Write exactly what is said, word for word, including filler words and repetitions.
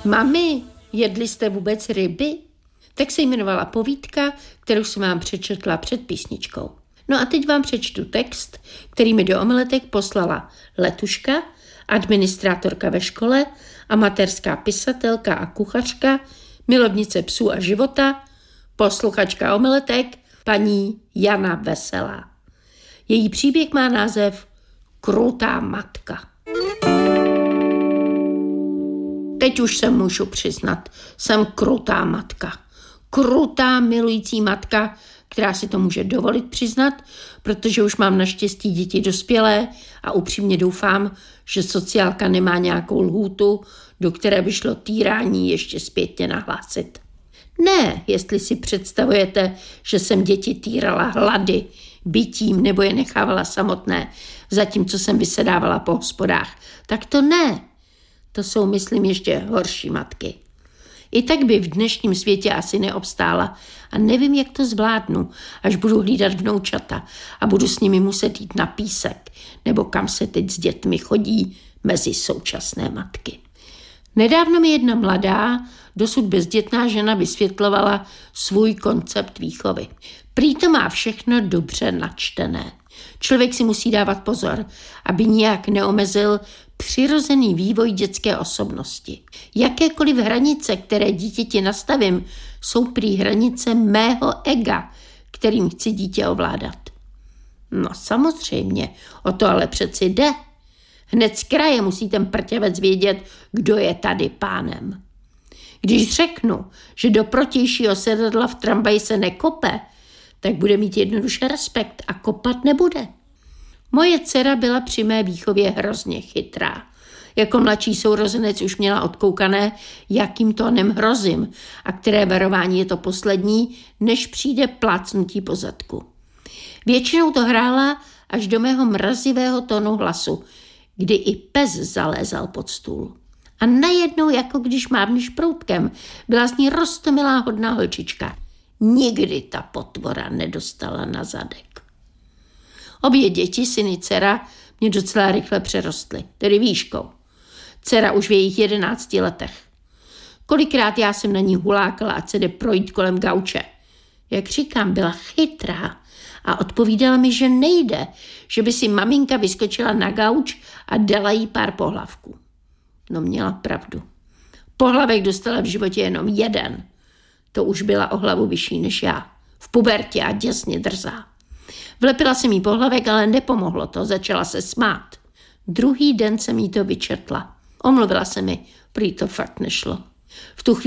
Mami, jedli jste vůbec ryby? Tak se jmenovala povídka, kterou jsem vám přečetla před písničkou. No a teď vám přečtu text, který mi do omeletek poslala Letuška, administrátorka ve škole, amatérská pisatelka a kuchařka, milovnice psů a života, posluchačka omeletek, paní Jana Veselá. Její příběh má název Krutá matka. Teď už se můžu přiznat, jsem krutá matka. Krutá milující matka, která si to může dovolit přiznat, protože už mám naštěstí děti dospělé a upřímně doufám, že sociálka nemá nějakou lhůtu, do které by šlo týrání ještě zpětně nahlásit. Ne, jestli si představujete, že jsem děti týrala hlady, bytím nebo je nechávala samotné, zatímco jsem vysedávala po hospodách, tak to ne. To jsou, myslím, ještě horší matky. I tak by v dnešním světě asi neobstála a nevím, jak to zvládnu, až budu hlídat vnoučata a budu s nimi muset jít na písek, nebo kam se teď s dětmi chodí mezi současné matky. Nedávno mi jedna mladá, dosud bezdětná žena vysvětlovala svůj koncept výchovy. Prý to má všechno dobře načtené. Člověk si musí dávat pozor, aby nijak neomezil přirozený vývoj dětské osobnosti. Jakékoliv hranice, které dítěti nastavím, jsou prý hranice mého ega, kterým chci dítě ovládat. No samozřejmě, o to ale přeci jde. Hned z kraje musí ten prťavec vědět, kdo je tady pánem. Když řeknu, že do protějšího sedadla v tramvaji se nekope, tak bude mít jednoduše respekt a kopat nebude. Moje dcera byla při mé výchově hrozně chytrá. Jako mladší sourozenec už měla odkoukané, jakým tónem hrozím a které varování je to poslední, než přijde plácnutí po zadku. Většinou to hrála až do mého mrazivého tónu hlasu, kdy i pes zalézal pod stůl. A najednou, jako když mávneš proutkem, byla z ní roztomilá hodná holčička. Nikdy ta potvora nedostala na zadek. Obě děti, syn i dcera, mě docela rychle přerostly, tedy výškou. Dcera už v jejich jedenácti letech. Kolikrát já jsem na ní hulákala, ať se jde projít kolem gauče. Jak říkám, byla chytrá a odpovídala mi, že nejde, že by si maminka vyskočila na gauč a dala jí pár pohlavků. No měla pravdu. Pohlavek dostala v životě jenom jeden. To už byla o hlavu vyšší než já. V pubertě a děsně drzá. Vlepila jsem jí pohlavek, ale nepomohlo to, začala se smát. Druhý den jsem jí to vyčetla. Omluvila se mi, prý to fakt nešlo. V tu chvíli